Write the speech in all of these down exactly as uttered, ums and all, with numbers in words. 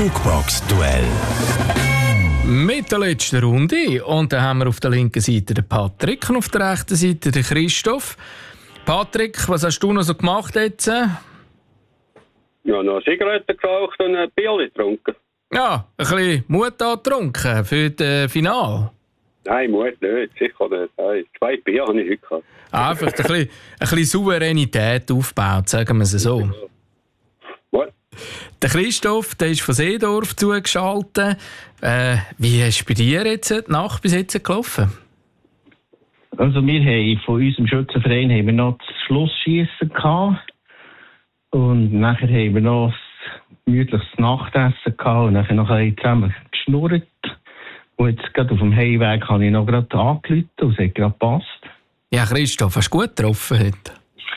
Jukebox-Duell. Mit der letzten Runde. Und dann haben wir auf der linken Seite den Patrick und auf der rechten Seite den Christoph. Patrick, was hast du noch so gemacht jetzt? Ja, noch Zigaretten geraucht und ein Bier getrunken. Ja, ein bisschen Mut angetrunken für das Finale. Nein, Mut nicht, sicher nicht. Nein, zwei Bier habe ich heute gehabt. Einfach ein bisschen, ein bisschen Souveränität aufgebaut, sagen wir es so. Mut. Der Christoph, der ist von Seedorf zugeschaltet. Äh, wie ist bei dir jetzt die Nacht bis jetzt gelaufen? Also wir haben von unserem Schützenverein haben wir noch das Schlussschiessen gehabt. Und nachher haben wir noch ein gemütliches Nachtessen gehabt und nachher noch ein bisschen zusammen geschnurrt. Und jetzt gerade auf dem Heimweg habe ich noch gerade angerufen und es hat gerade gepasst. Ja, Christoph, hast du gut getroffen heute?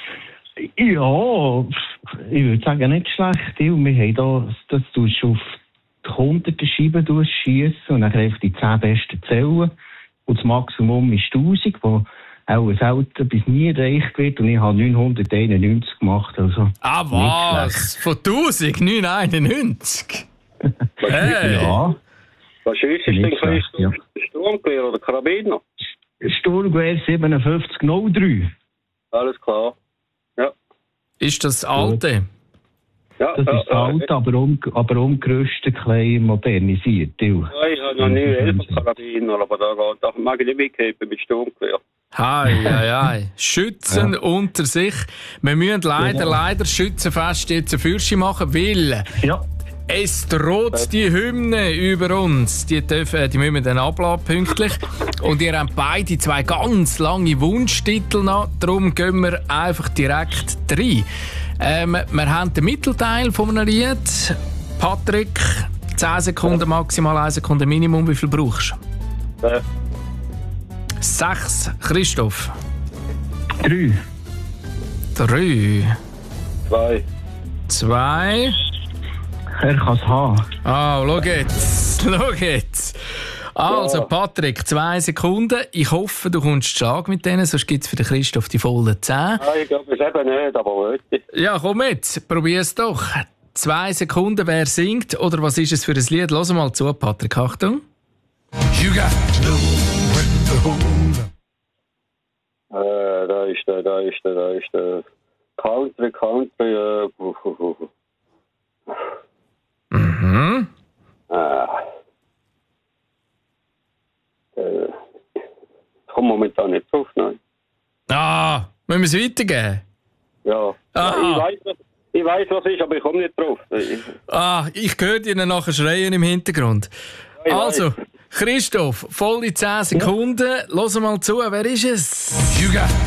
Ja, ich würde sagen, nicht schlecht. Wir haben da, das tust du auf die hunderten Scheiben schiessen und dann einfach die zehn besten zählen. Und das Maximum ist tausend, wo auch selten bis nie erreicht wird. Und ich habe neunhunderteinundneunzig gemacht. Also ah, was? Von neunzehnhunderteinundneunzig? Hey. Ja. Was ist denn Christoph? Ja. Sturmgewehr oder Karabiner? Sturmgewehr siebenundfünfzig null drei. Alles klar. Ja. Ist das alte? Ja, das ja, ist alt, ja. aber, um, aber umgerüstet, ein bisschen modernisiert. Ja, ich habe noch nie elf Karabiner, aber da, da mag ich nicht mitgeben mit Sturmgewehr. Hei, hei, hei. Schützen ja. unter sich. Wir müssen leider, ja. leider Schützenfest jetzt für Sie machen, weil ja. es droht die Hymne über uns. Die, dürfen, die müssen wir dann abladen, pünktlich. Und ihr habt beide zwei ganz lange Wunschtitel noch. Darum gehen wir einfach direkt rein. Ähm, wir haben den Mittelteil von einem Lied. Patrick, zehn Sekunden maximal, eine Sekunde Minimum. Wie viel brauchst du? Ja. Sechs. Christoph? Drei. Drei. Zwei. Zwei. Er kann es haben. Ah, oh, schau jetzt. Schau jetzt. Also, ja. Patrick, zwei Sekunden. Ich hoffe, du kommst Schlag mit denen, sonst gibt es für den Christoph die vollen zehn. Nein, ich glaube es eben nicht, aber heute. Ja, komm mit, probier's doch. Zwei Sekunden, wer singt oder was ist es für ein Lied? Lass mal zu, Patrick, Achtung. You got to know when to hold up. Äh, da ist der, da ist der, da ist der Country, Country, äh, uh, uh, uh. Mhm. Ah. Äh, ich komme momentan nicht drauf, nein. Ah, müssen wir es weitergeben? Ja. Ah. Ich weiß, was, ich weiß, was ist, aber ich komme nicht drauf. Ah, ich höre dir nachher schreien im Hintergrund. Ja, also, weiß. Christoph, volle zehn Sekunden. Ja. Lass mal zu, wer ist es? You got